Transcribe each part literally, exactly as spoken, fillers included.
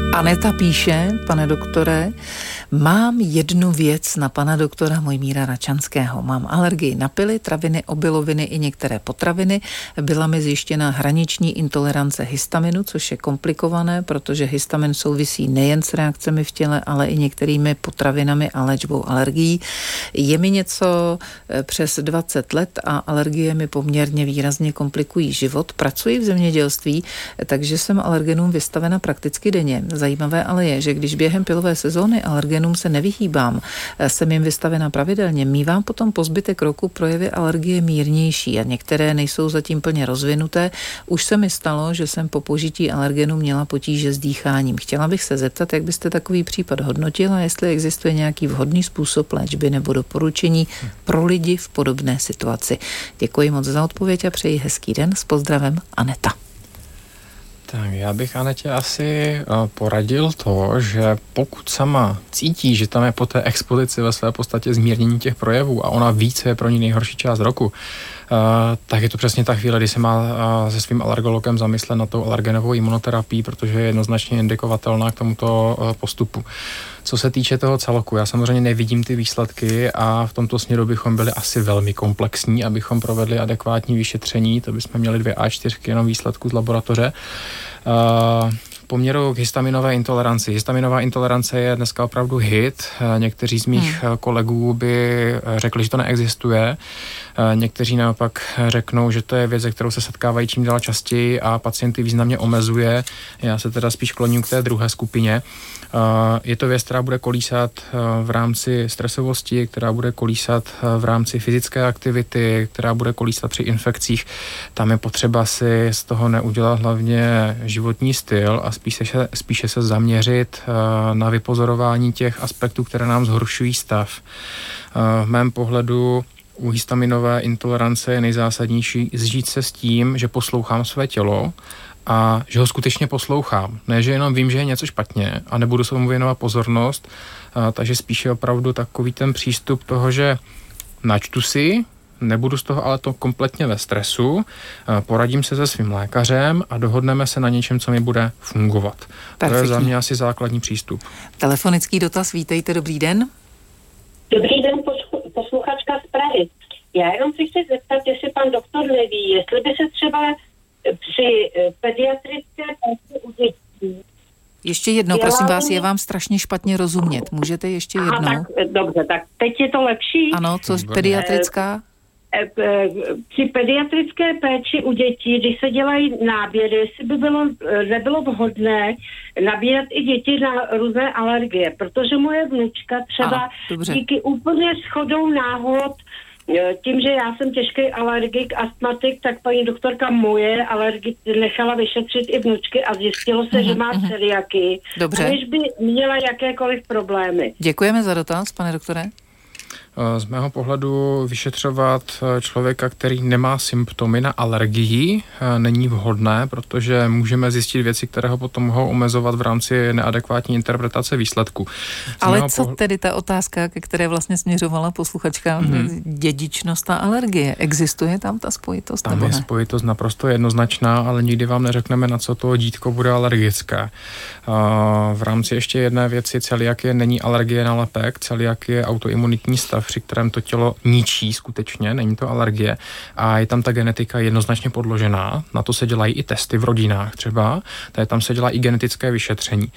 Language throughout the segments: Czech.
Aneta píše, pane doktore, mám jednu věc na pana doktora Mojmíra Račanského. Mám alergii na pily, traviny, obiloviny i některé potraviny. Byla mi zjištěna hraniční intolerance histaminu, což je komplikované, protože histamin souvisí nejen s reakcemi v těle, ale i některými potravinami a léčbou alergií. Je mi něco přes dvacet let a alergie mi poměrně výrazně komplikují život. Pracuji v zemědělství, takže jsem alergenům vystavena prakticky denně. Zajímavé ale je, že když během pilové sezóny alergenům se nevyhýbám, jsem jim vystavena pravidelně, mívám potom po zbytek roku projevy alergie mírnější a některé nejsou zatím plně rozvinuté. Už se mi stalo, že jsem po požití alergenů měla potíže s dýcháním. Chtěla bych se zeptat, jak byste takový případ hodnotila, jestli existuje nějaký vhodný způsob léčby nebo doporučení pro lidi v podobné situaci. Děkuji moc za odpověď a přeji hezký den. S pozdravem, Aneta. Tak já bych Anetě asi poradil to, že pokud sama cítí, že tam je po té expozici ve své podstatě zmírnění těch projevů a ona ví, co je pro ní nejhorší část roku, tak je to přesně ta chvíle, kdy se má se svým alergologem zamyslet na tou alergenovou imunoterapii, protože je jednoznačně indikovatelná k tomuto postupu. Co se týče toho celku, já samozřejmě nevidím ty výsledky a v tomto směru bychom byli asi velmi komplexní, abychom provedli adekvátní vyšetření, to bychom měli dvě á čtyři jenom výsledků z laboratoře. V poměru k histaminové intoleranci. Histaminová intolerance je dneska opravdu hit. Někteří z mých hmm. kolegů by řekli, že to neexistuje. Někteří naopak řeknou, že to je věc, se kterou se setkávají čím dál častěji a pacienty významně omezuje. Já se teda spíš kloním k té druhé skupině. Je to věc, která bude kolísat v rámci stresovosti, která bude kolísat v rámci fyzické aktivity, která bude kolísat při infekcích. Tam je potřeba si z toho neudělat hlavně životní styl a spíše se, spíše se zaměřit na vypozorování těch aspektů, které nám zhoršují stav. V mém pohledu u histaminové intolerance je nejzásadnější zžít se s tím, že poslouchám své tělo a že ho skutečně poslouchám. Ne, že jenom vím, že je něco špatně a nebudu se tomu věnovat pozornost, a, takže spíše opravdu takový ten přístup toho, že načtu si, nebudu z toho ale to kompletně ve stresu, a poradím se se svým lékařem a dohodneme se na něčem, co mi bude fungovat. Perfektní. To je za mě asi základní přístup. Telefonický dotaz, vítejte, dobrý den. Dobrý den, posluchačka z Prahy. Já jenom si chci zeptat, jestli pan doktor neví, jestli by se třeba při pediatrické péči u dětí... Ještě jednou, dělali... prosím vás, je vám strašně špatně rozumět. Můžete ještě jednou? Aha, tak, dobře, tak teď je to lepší. Ano, co pediatrická? Při pediatrické péči u dětí, když se dělají náběry, jestli by bylo, nebylo vhodné nabírat i děti na různé alergie, protože moje vnučka třeba Aha, díky úplně shodou náhod, tím, že já jsem těžký alergik, astmatik, tak paní doktorka moje alergii nechala vyšetřit i vnučky a zjistilo se, uh-huh, že má celiaky, aniž by měla jakékoliv problémy. Děkujeme za dotaz, pane doktore. Z mého pohledu vyšetřovat člověka, který nemá symptomy na alergii, není vhodné, protože můžeme zjistit věci, které ho potom mohou omezovat v rámci neadekvátní interpretace výsledku. Z Ale co pohl- tedy ta otázka, ke které vlastně směřovala posluchačka, mm-hmm. dědičnost a alergie, existuje tam ta spojitost? Tam je spojitost naprosto jednoznačná, ale nikdy vám neřekneme, na co to dítko bude alergické. V rámci ještě jedné věci, celiakie není alergie na lepek, celiakie je autoimunitní stav, při kterém to tělo ničí skutečně, není to alergie a je tam ta genetika jednoznačně podložená, na to se dělají i testy v rodinách třeba, tady tam se dělá i genetické vyšetření.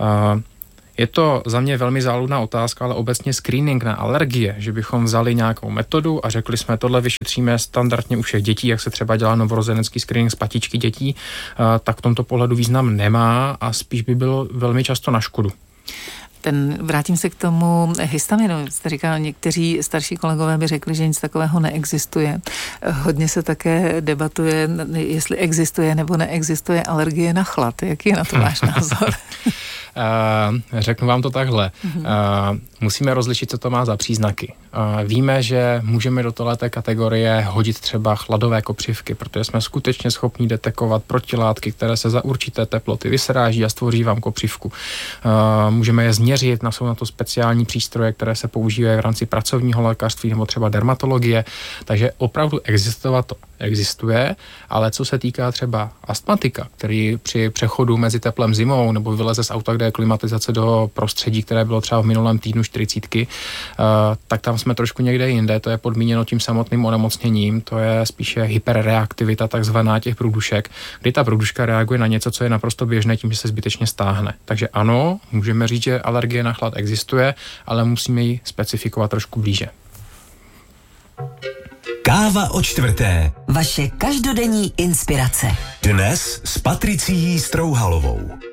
Je to za mě velmi záludná otázka, ale obecně screening na alergie, že bychom vzali nějakou metodu a řekli jsme, tohle vyšetříme standardně u všech dětí, jak se třeba dělá novorozenecký screening z patičky dětí, tak v tomto pohledu význam nemá a spíš by bylo velmi často na škodu. Ten, vrátím se k tomu histaminu. Jste říkal, někteří starší kolegové by řekli, že nic takového neexistuje. Hodně se také debatuje, jestli existuje nebo neexistuje alergie na chlad. Jaký je na to váš názor? Uh, řeknu vám to takhle. Uh, musíme rozlišit, co to má za příznaky. Víme, že můžeme do této kategorie hodit třeba chladové kopřivky, protože jsme skutečně schopni detekovat protilátky, které se za určité teploty vysráží a stvoří vám kopřivku. Můžeme je změřit, jsou na to speciální přístroje, které se používají v rámci pracovního lékařství nebo třeba dermatologie, takže opravdu existovat to existuje, ale co se týká třeba astmatika, který při přechodu mezi teplem zimou nebo vyleze z auta, kde je klimatizace do prostředí, které bylo třeba v minulém týdnu čtyřicítky, tak tam jsme trošku někde jinde, to je podmíněno tím samotným onemocněním, to je spíše hyperreaktivita takzvaná těch průdušek, kdy ta průduška reaguje na něco, co je naprosto běžné tím, že se zbytečně stáhne. Takže ano, můžeme říct, že alergie na chlad existuje, ale musíme ji specifikovat trošku blíže. Káva o čtvrté. Vaše každodenní inspirace. Dnes s Patricií Strouhalovou.